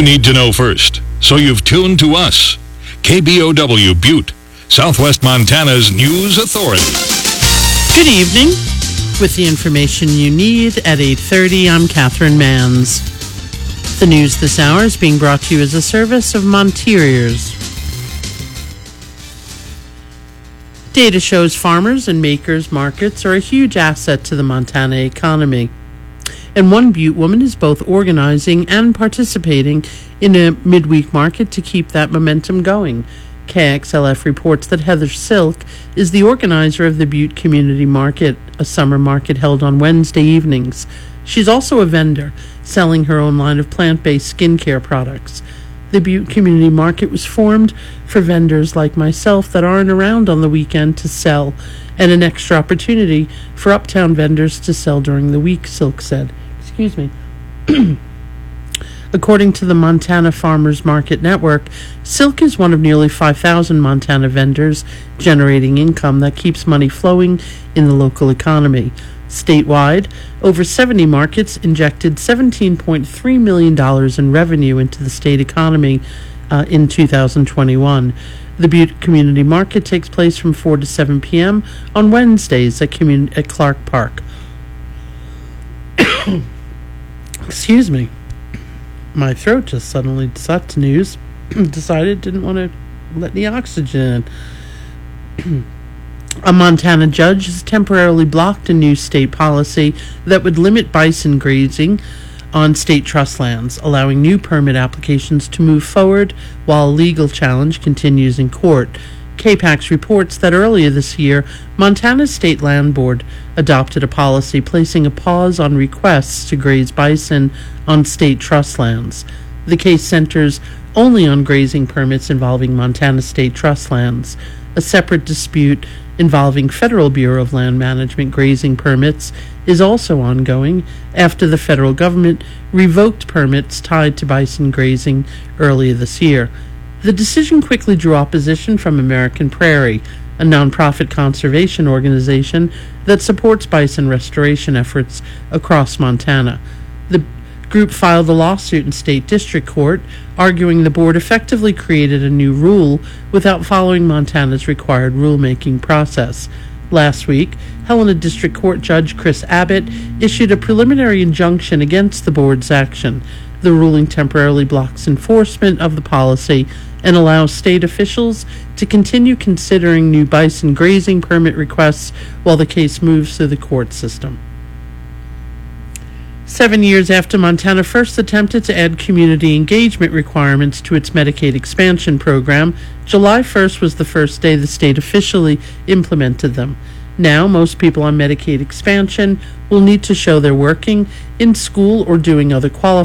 need to know first, so you've tuned to us. KBOW Butte, Southwest Montana's News Authority. Good evening. With the information you need at 8:30, I'm Catherine Manns. The news this hour is being brought to you as a service of Monteriors. Data shows farmers and makers markets are a huge asset to the Montana economy. And one Butte woman is both organizing and participating in a midweek market to keep that momentum going. KXLF reports that Heather Silk is the organizer of the Butte Community Market, a summer market held on Wednesday evenings. She's also a vendor, selling her own line of plant-based skincare products. The Butte Community Market was formed for vendors like myself that aren't around on the weekend to sell, and an extra opportunity for uptown vendors to sell during the week, Silk said. Excuse me. According to the Montana Farmers Market Network, Silk is one of nearly 5,000 Montana vendors generating income that keeps money flowing in the local economy. Statewide, over 70 markets injected $17.3 million in revenue into the state economy in 2021. The Butte Community Market takes place from 4 to 7 p.m. on Wednesdays at Clark Park. Excuse me. My throat just suddenly decided didn't want to let any oxygen in. A Montana judge has temporarily blocked a new state policy that would limit bison grazing on state trust lands, allowing new permit applications to move forward while a legal challenge continues in court. KPAX reports that earlier this year, Montana's State Land Board adopted a policy placing a pause on requests to graze bison on state trust lands. The case centers only on grazing permits involving Montana state trust lands. A separate dispute involving Federal Bureau of Land Management grazing permits is also ongoing after the federal government revoked permits tied to bison grazing earlier this year. The decision quickly drew opposition from American Prairie, a nonprofit conservation organization that supports bison restoration efforts across Montana. The group filed a lawsuit in state district court, arguing the board effectively created a new rule without following Montana's required rulemaking process. Last week, Helena District Court Judge Chris Abbott issued a preliminary injunction against the board's action. The ruling temporarily blocks enforcement of the policy and allows state officials to continue considering new bison grazing permit requests while the case moves through the court system. 7 years after Montana first attempted to add community engagement requirements to its Medicaid expansion program, July 1st was the first day the state officially implemented them. Now, most people on Medicaid expansion will need to show they're working, in school, or doing other qualifying